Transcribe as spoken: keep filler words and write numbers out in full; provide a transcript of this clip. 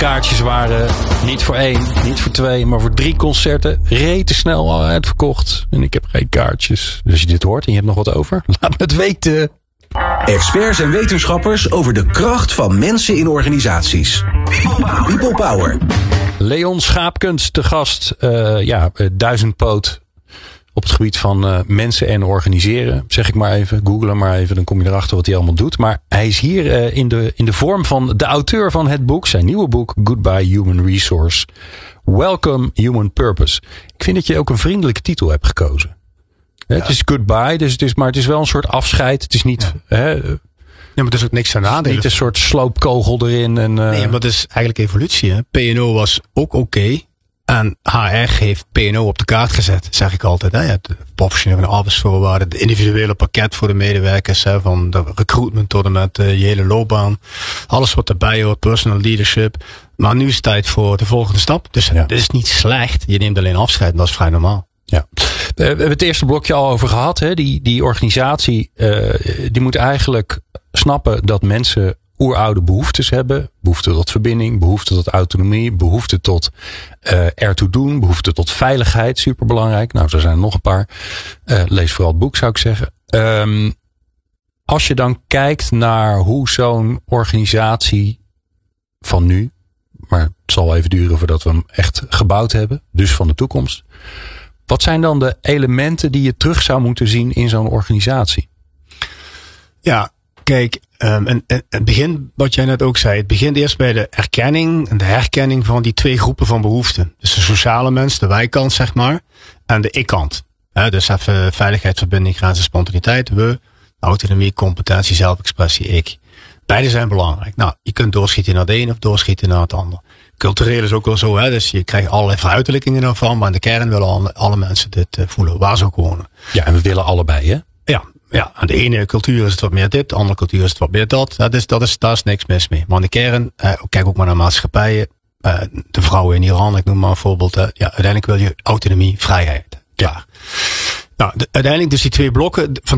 kaartjes waren niet voor één, niet voor twee, maar voor drie concerten. Rete snel al uitverkocht. En ik heb geen kaartjes. Dus als je dit hoort en je hebt nog wat over, laat me het weten. Experts en wetenschappers over de kracht van mensen in organisaties. People Power. Leon Schaapkens te gast. Uh, ja, uh, duizendpoot op het gebied van uh, mensen en organiseren. Zeg ik maar even. Google hem maar even. Dan kom je erachter wat hij allemaal doet. Maar hij is hier uh, in, de, in de vorm van de auteur van het boek. Zijn nieuwe boek. Goodbye Human Resource. Welcome Human Purpose. Ik vind dat je ook een vriendelijke titel hebt gekozen. Ja. Het is goodbye. Dus het is, maar het is wel een soort afscheid. Het is niet... Ja. Hè, Ja, maar er is ook niks aan nadelen. Niet een soort sloopkogel erin. En, uh... Nee, maar dat is eigenlijk evolutie. Hè? P en O was ook oké. Okay, en H R heeft P en O op de kaart gezet, zeg ik altijd. Hè? Ja, de professionele arbeidsvoorwaarden, de individuele pakket voor de medewerkers. Hè? Van de recruitment tot en met uh, je hele loopbaan. Alles wat erbij hoort, personal leadership. Maar nu is het tijd voor de volgende stap. Dus ja. Dit is niet slecht. Je neemt alleen afscheid en dat is vrij normaal. Ja, we hebben het eerste blokje al over gehad. Hè? Die, die organisatie uh, die moet eigenlijk snappen dat mensen oeroude behoeftes hebben. Behoefte tot verbinding, behoefte tot autonomie, behoefte tot uh, ertoe doen, behoefte tot veiligheid, superbelangrijk. Nou, er zijn er nog een paar. Uh, lees vooral het boek, zou ik zeggen. Um, als je dan kijkt naar hoe zo'n organisatie van nu, maar het zal even duren voordat we hem echt gebouwd hebben, dus van de toekomst. Wat zijn dan de elementen die je terug zou moeten zien in zo'n organisatie? Ja, kijk, um, en, en het begin, wat jij net ook zei, het begint eerst bij de erkenning en de herkenning van die twee groepen van behoeften. Dus de sociale mens, de wij-kant zeg maar, en de ik-kant. He, dus even veiligheid, verbinding, grenzen, spontaniteit, we, autonomie, competentie, zelfexpressie, ik. Beide zijn belangrijk. Nou, je kunt doorschieten naar het een of doorschieten naar het ander. Cultureel is ook wel zo, hè? Dus je krijgt allerlei veruitelijkingen daarvan, maar in de kern willen alle, alle mensen dit uh, voelen, waar ze ook wonen. Ja, en we willen allebei, hè? Ja, ja. Aan de ene cultuur is het wat meer dit, de andere cultuur is het wat meer dat. Dat is, dat is, daar is niks mis mee. Maar in de kern, uh, kijk ook maar naar maatschappijen, uh, de vrouwen in Iran, ik noem maar een voorbeeld. Uh, ja, uiteindelijk wil je autonomie, vrijheid. Klaar. Nou, de, uiteindelijk dus die twee blokken. Van